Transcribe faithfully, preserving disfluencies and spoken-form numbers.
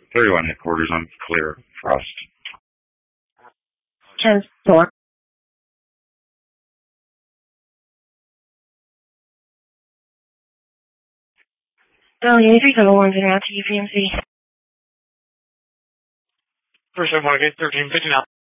thirty-one headquarters, I'm clear. Frost. ten four. Boeing three seven one, out to U P M C. First, I want to get thirteen fifty now.